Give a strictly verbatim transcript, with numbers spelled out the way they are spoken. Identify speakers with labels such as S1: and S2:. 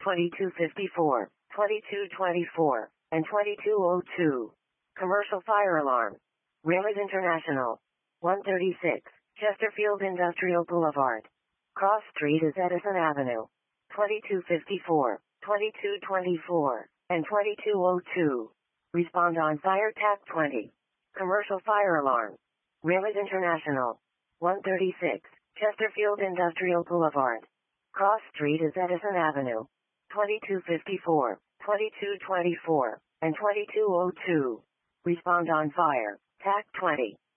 S1: twenty-two fifty-four, twenty-two twenty-four, and twenty-two oh two. Commercial fire alarm. Railways International. one thirty-six, Chesterfield Industrial Boulevard. Cross Street is Edison Avenue. twenty-two fifty-four, twenty-two twenty-four, and twenty-two oh two. Respond on fire tap twenty. Commercial fire alarm. Railways International. one thirty-six, Chesterfield Industrial Boulevard. Cross Street is Edison Avenue. twenty-two fifty-four, twenty-two twenty-four, and twenty-two oh two. Respond on fire. T A C twenty.